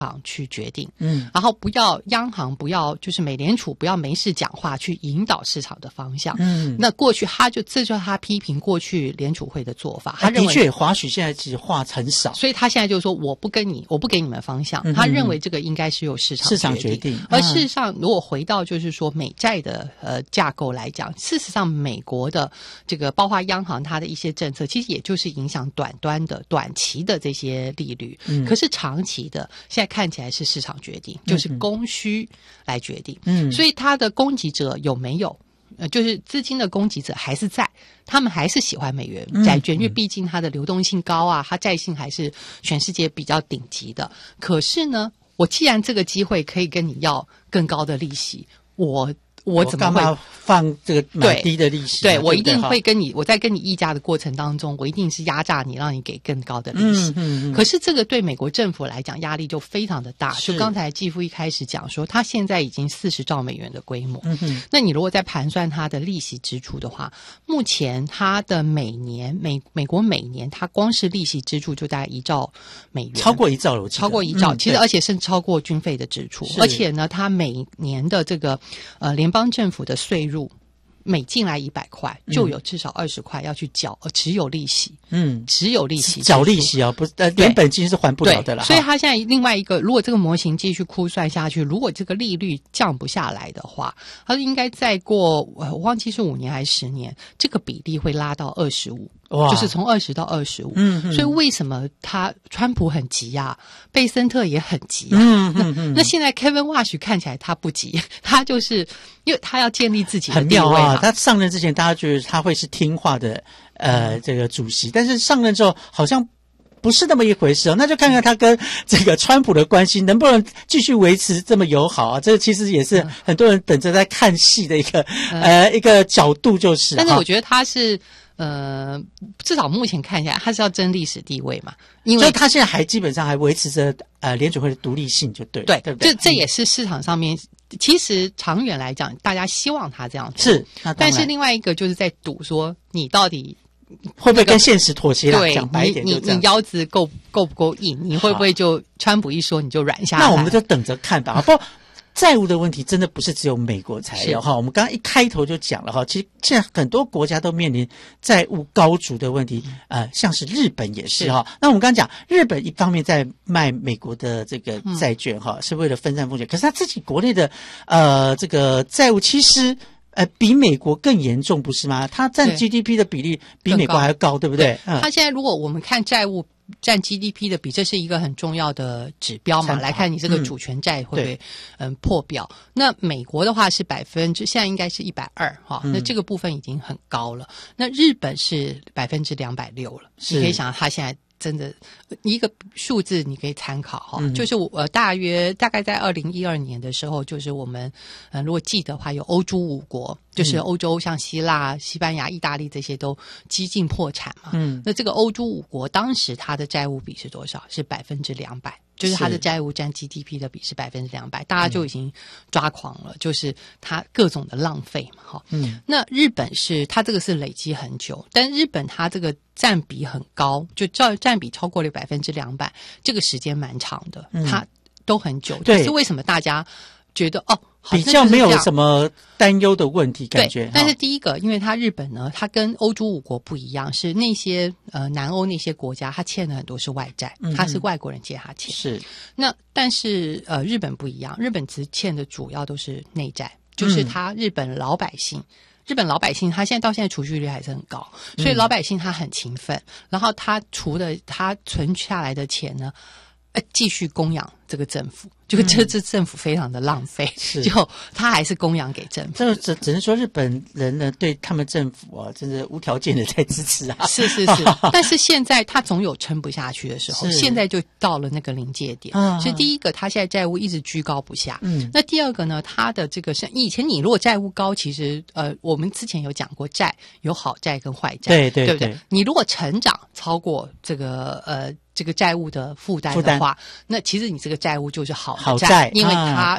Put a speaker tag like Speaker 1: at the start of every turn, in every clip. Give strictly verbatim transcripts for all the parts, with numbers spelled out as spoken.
Speaker 1: 去决定，
Speaker 2: 嗯，
Speaker 1: 然后不要央行不要就是美联储不要没事讲话去引导市场的方向，
Speaker 2: 嗯，
Speaker 1: 那过去他就这就是他批评过去联储会的做法，他认为
Speaker 2: 的确华许现在其实话很少，
Speaker 1: 所以他现在就说我不跟你我不给你们方向，
Speaker 2: 嗯、
Speaker 1: 他认为这个应该是由市场
Speaker 2: 市场决定，
Speaker 1: 而事实上如果回到就是说美债的呃架构来讲，事实上美国的这个包括央行它的一些政策其实也就是影响短端的短期的这些利率，
Speaker 2: 嗯，
Speaker 1: 可是长期的现在看起来是市场决定，就是供需来决定，
Speaker 2: 嗯，
Speaker 1: 所以它的供给者有没有呃，就是资金的供给者还是在，他们还是喜欢美元债券，因为毕竟它的流动性高啊，它债性还是全世界比较顶级的。可是呢，我既然这个机会可以跟你要更高的利息，我我怎么会
Speaker 2: 我放这个买低的利息？
Speaker 1: 对，对我一定会跟你，我在跟你议价的过程当中，我一定是压榨你，让你给更高的利息。
Speaker 2: 嗯嗯嗯、
Speaker 1: 可是这个对美国政府来讲压力就非常的大。就刚才继父一开始讲说，他现在已经四十兆美元的规模。
Speaker 2: 嗯哼，
Speaker 1: 那你如果再盘算它的利息支出的话，目前它的每年美美国每年它光是利息支出就大概一兆美元，
Speaker 2: 超过一兆了，
Speaker 1: 超过一兆，
Speaker 2: 嗯、
Speaker 1: 其实而且甚至超过军费的支出。而且呢，它每年的这个呃联邦政府的税入，每进来一百块，就有至少二十块要去缴，呃，只有利息，
Speaker 2: 嗯，
Speaker 1: 只有利息，
Speaker 2: 缴利息啊，不是，呃，连本金是还不了的了。
Speaker 1: 所以他现在另外一个，如果这个模型继续估算下去，如果这个利率降不下来的话，他应该再过，我忘记是五年还是十年，这个比例会拉到二十五。就是从二十到二十五，
Speaker 2: 嗯，
Speaker 1: 所以为什么他川普很急啊，贝森特也很急啊？
Speaker 2: 嗯嗯嗯。
Speaker 1: 那现在 Kevin Warsh 看起来他不急，他就是因为他要建立自己的地位嘛。
Speaker 2: 很妙啊！他上任之前，大家觉得他会是听话的，呃，这个主席，但是上任之后好像不是那么一回事哦。那就看看他跟这个川普的关系能不能继续维持这么友好啊？这其实也是很多人等着在看戏的一个、嗯、呃一个角度，就是。
Speaker 1: 但是我觉得他是。呃，至少目前看起来，他是要争历史地位嘛，因为
Speaker 2: 他现在还基本上还维持着呃联储会的独立性，就对，
Speaker 1: 对，
Speaker 2: 对不对？
Speaker 1: 这这也是市场上面，嗯、其实长远来讲，大家希望他这样做，
Speaker 2: 是，
Speaker 1: 但是另外一个就是在赌说，你到底
Speaker 2: 会不会跟现实妥协啦？
Speaker 1: 对，
Speaker 2: 讲白一点就这样，
Speaker 1: 你你腰子够够不够硬？你会不会就川普一说你就软下来？
Speaker 2: 那我们就等着看吧。不。债务的问题真的不是只有美国才有哈，我们刚刚一开头就讲了哈，其实现在很多国家都面临债务高筑的问题，呃，像是日本也是哈。那我们刚刚讲，日本一方面在卖美国的这个债券哈，嗯、是为了分散风险，可是他自己国内的呃这个债务其实呃比美国更严重，不是吗？它占 G D P 的比例比美国还要高，对不对？
Speaker 1: 对，它、嗯、现在如果我们看债务占 G D P 的比，这是一个很重要的指标嘛，来看你这个主权债会不会 嗯, 嗯破表。那美国的话是百分之现在应该是一百二哈，那这个部分已经很高了。那日本是百分之两百六了，你可以想它现在真的一个数字你可以参考哈、嗯，就是我呃大约大概在二零一二年的时候，就是我们呃如果记得的话，有欧洲五国，就是欧洲像希腊、西班牙、意大利这些都几近破产嘛。嗯，那这个欧洲五国当时它的债务比是多少？是百分之两百。就是它的债务占 G D P 的比是百分之两百，大家就已经抓狂了，嗯、就是它各种的浪费嘛，哈。嗯，那日本是它这个是累积很久，但日本它这个占比很高，就占占比超过了百分之两百，这个时间蛮长的，嗯、它都很久。
Speaker 2: 对，
Speaker 1: 可是为什么大家觉得哦？
Speaker 2: 比较没有什么担忧的问题，感觉。
Speaker 1: 但是第一个，因为它日本呢，它跟欧洲五国不一样，是那些呃南欧那些国家，它欠的很多是外债，它是外国人借它钱。
Speaker 2: 是。
Speaker 1: 那但是呃日本不一样，日本只欠的主要都是内债，就是它日本老百姓。嗯日本老百姓他现在到现在储蓄率还是很高，所以老百姓他很勤奋，嗯、然后他除了他存下来的钱呢，呃，继续供养这个政府，就这支政府非常的浪费，嗯、就他还是供养给政府。
Speaker 2: 这只只能说日本人呢对他们政府啊，真的无条件的在支持啊。
Speaker 1: 是是是，但是现在他总有撑不下去的时候，现在就到了那个临界点。嗯、所以第一个，他现在债务一直居高不下。嗯，那第二个呢，他的这个像以前你如果债务高，其实呃，我们之前有讲过债有好债跟坏债，
Speaker 2: 对对
Speaker 1: 对, 对不对？你如果成长超过这个呃。这个债务的负担的话，那其实你这个债务就是好债，
Speaker 2: 好债
Speaker 1: 因为它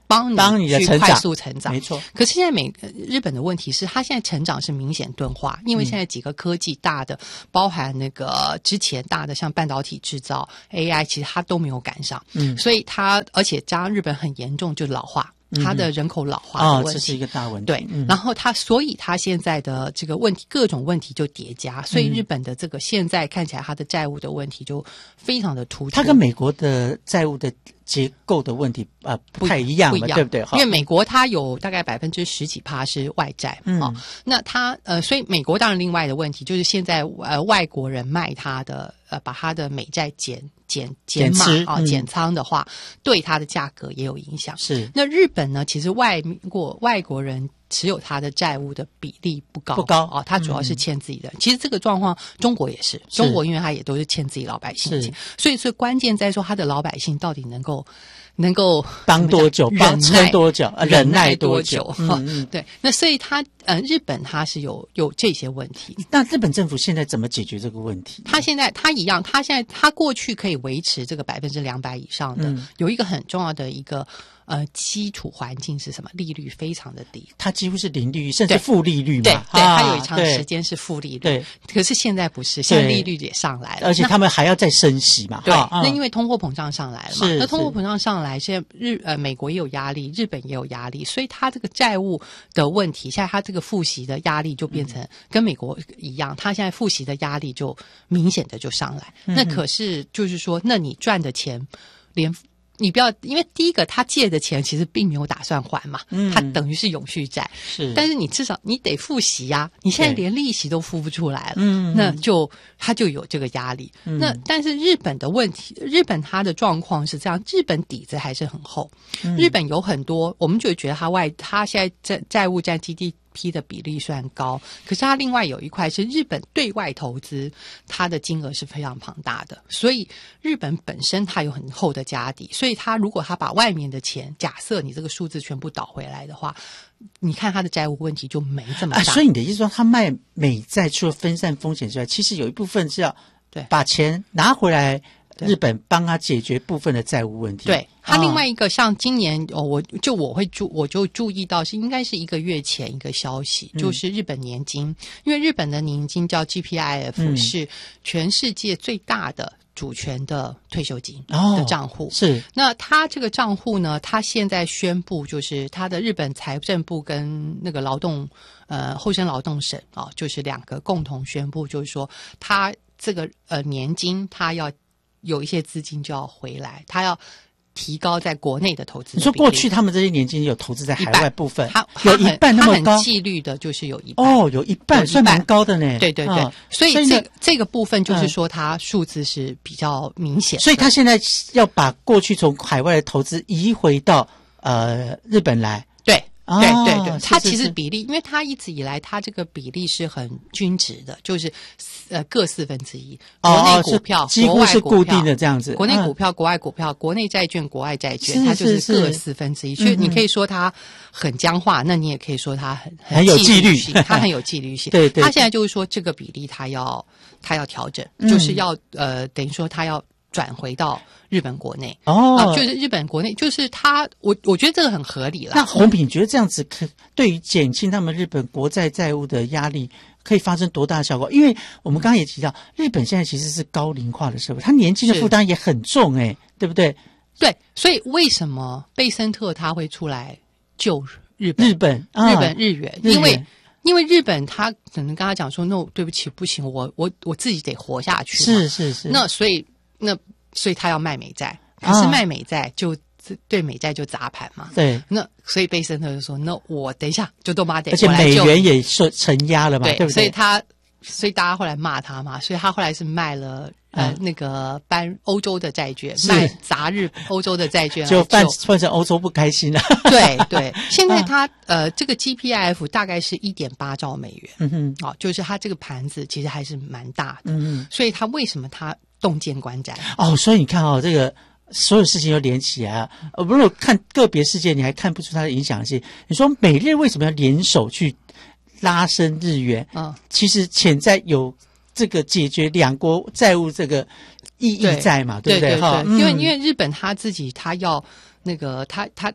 Speaker 1: 帮你
Speaker 2: 帮你的成长
Speaker 1: 去快速成长，
Speaker 2: 没错。
Speaker 1: 可是现在美日本的问题是，它现在成长是明显钝化，因为现在几个科技大的，嗯、包含那个之前大的像半导体制造、A I， 其实它都没有赶上，嗯，所以它而且加上日本很严重就老化。它的人口老化的问题，
Speaker 2: 哦，这是一个大问题。
Speaker 1: 对，嗯、然后它，所以它现在的这个问题，各种问题就叠加，所以日本的这个现在看起来它的债务的问题就非常的突出。
Speaker 2: 它跟美国的债务的结构的问题啊、呃、不太一样嘛，对不对？
Speaker 1: 因为美国它有大概百分之十几趴是外债，嗯、哦，那它呃，所以美国当然另外的问题就是现在呃外国人卖它的呃把它的美债减。减减码啊，减仓的话，嗯、对它的价格也有影响。
Speaker 2: 是，
Speaker 1: 那日本呢？其实外国外国人持有它的债务的比例不高，
Speaker 2: 不高
Speaker 1: 啊，它主要是欠自己的。嗯、其实这个状况，中国也是，中国因为它也都是欠自己老百姓的钱，所以所以关键在说，它的老百姓到底能够能够
Speaker 2: 帮多久，帮撑多久，
Speaker 1: 忍耐
Speaker 2: 多
Speaker 1: 久。
Speaker 2: 嗯嗯，
Speaker 1: 对，那所以它呃，日本它是有有这些问题。
Speaker 2: 那日本政府现在怎么解决这个问题？
Speaker 1: 它现在它一样，它现在它过去可以维持这个百分之两百以上的，嗯、有一个很重要的一个呃基础环境是什么？利率非常的低，
Speaker 2: 它几乎是零利率，甚至负利率嘛。
Speaker 1: 对对，
Speaker 2: 啊、
Speaker 1: 它有一长时间是负利率。
Speaker 2: 对，
Speaker 1: 可是现在不是，现在利率也上来了，
Speaker 2: 而且他们还要再升息嘛。
Speaker 1: 对，
Speaker 2: 啊、
Speaker 1: 那因为通货膨胀上来了嘛，那通货膨胀上来，现在日呃美国也有压力，日本也有压力，所以它这个债务的问题，现在它这个付息的压力就变成跟美国一样，它现在付息的压力就明显的就上来。嗯、那可是就是说，那你赚的钱连。你不要，因为第一个他借的钱其实并没有打算还嘛，嗯，他等于是永续债，
Speaker 2: 是，
Speaker 1: 但是你至少你得付息呀、啊，你现在连利息都付不出来了，嗯，那就他就有这个压力。嗯、那但是日本的问题，日本它的状况是这样，日本底子还是很厚，嗯、日本有很多，我们就觉得它外，它现在债债务占 G D P 的比例虽然高，可是它另外有一块是日本对外投资，它的金额是非常庞大的，所以日本本身它有很厚的家底，所以它如果它把外面的钱，假设你这个数字全部倒回来的话，你看它的债务问题就没这么大。
Speaker 2: 啊、所以你的意思说，他卖美债除了分散风险之外，其实有一部分是要对把钱拿回来。日本帮他解决部分的债务问题。
Speaker 1: 对，他另外一个、哦、像今年哦，我就我会注我就注意到是应该是一个月前一个消息，嗯、就是日本年金，因为日本的年金叫 G P I F，、嗯、是全世界最大的主权的退休金的账户。
Speaker 2: 哦、是，
Speaker 1: 那他这个账户呢，他现在宣布就是他的日本财政部跟那个劳动呃厚生劳动省啊、哦，就是两个共同宣布，就是说他这个呃年金他要。有一些资金就要回来，他要提高在国内的投资的比例。
Speaker 2: 你说过去他们这些年金有投资在海外部分，
Speaker 1: 他
Speaker 2: 有一半那么高，
Speaker 1: 他很纪律的，就是有一半
Speaker 2: 哦，有一半算蛮高的呢。
Speaker 1: 对对对，哦、所以这个这个部分就是说，它数字是比较明显的。
Speaker 2: 所以他现在要把过去从海外的投资移回到呃日本来。
Speaker 1: 对。
Speaker 2: 哦、
Speaker 1: 对对对，它其
Speaker 2: 是是是
Speaker 1: 实比例，因为它一直以来它这个比例是很均值的，就是呃各四分之一，国内股票、
Speaker 2: 哦、几乎是固定的这样子，
Speaker 1: 国内股票、嗯、国外股票、国内债券、国外债券，它就是各四分之一。所以你可以说它很僵化，嗯、那你也可以说它很
Speaker 2: 很有纪律
Speaker 1: 性，它很有纪律性。
Speaker 2: 对, 对对，
Speaker 1: 它现在就是说这个比例它要它要调整，嗯、就是要呃等于说它要转回到。日本国内
Speaker 2: 哦、
Speaker 1: 啊，就是日本国内，就是他，我我觉得这个很合理了。
Speaker 2: 那洪品觉得这样子可对于减轻他们日本国债债务的压力，可以发生多大的效果？因为我们刚刚也提到，日本现在其实是高龄化的社会，他年轻的负担也很重、欸，哎，对不对？
Speaker 1: 对，所以为什么贝森特他会出来救日本？
Speaker 2: 日本，
Speaker 1: 啊、日本日元，
Speaker 2: 日元
Speaker 1: 因为。因为日本他可能跟他讲说 ，no， 对不起，不行，我我我自己得活下去。
Speaker 2: 是是是。
Speaker 1: 那所以那。所以他要卖美债，可是卖美债就、啊、对美债就砸盘嘛。
Speaker 2: 对，
Speaker 1: 那所以贝森特就说：“那我等一下就都妈得，
Speaker 2: 而且美元也受承压了嘛， 对, 对不对？
Speaker 1: 所以他，所以大家后来骂他嘛，所以他后来是卖了呃、啊、那个搬欧洲的债券，卖砸日欧洲的债券，
Speaker 2: 就换换成欧洲不开心了。
Speaker 1: 对对，现在他、啊、呃这个 G P I F 大概是一点八兆美元，
Speaker 2: 嗯哼，
Speaker 1: 哦，就是他这个盘子其实还是蛮大的，
Speaker 2: 嗯，
Speaker 1: 所以他为什么他？洞见观瞻
Speaker 2: 哦，所以你看哦，这个所有事情都连起来啊。呃，如果看个别事件，你还看不出它的影响性。你说美日为什么要联手去拉升日元？
Speaker 1: 嗯，
Speaker 2: 其实潜在有这个解决两国债务这个意义在嘛，对不对？
Speaker 1: 对对对，因为因为日本他自己他要那个他他。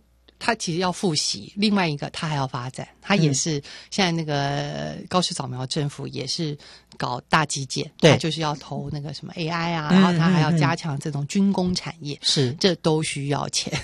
Speaker 1: 它其实要复习，另外一个它还要发展，它也是、嗯、现在那个高市早苗政府也是搞大基建，
Speaker 2: 对，
Speaker 1: 它就是要投那个什么 A I 啊，嗯、然后它还要加强这种军工产业，
Speaker 2: 是、
Speaker 1: 嗯、这都需要钱。